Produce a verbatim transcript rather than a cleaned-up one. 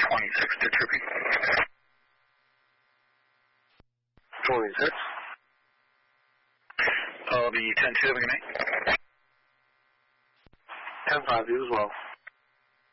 twenty-six to Troopy. twenty-six. I'll be ten two, having a night. ten five, you as well.